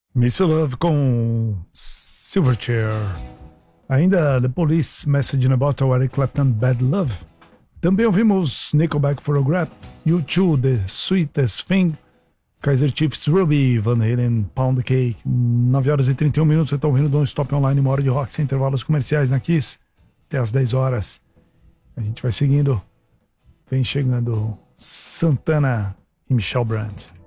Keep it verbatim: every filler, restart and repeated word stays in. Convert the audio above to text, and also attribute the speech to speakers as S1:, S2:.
S1: Miss Love com Silverchair. Ainda The Police, Message in a Bottle, Eric Clapton, Bad Love. Também ouvimos Nickelback, Photograph, U dois, The Sweetest Thing, Kaiser Chiefs, Ruby, Van Halen, Pound Cake. nove horas e trinta e um minutos, você está ouvindo Don't Stop Online, uma hora de rock sem intervalos comerciais na Kiss, até as dez horas. A gente vai seguindo, vem chegando Santana e Michelle Brandt.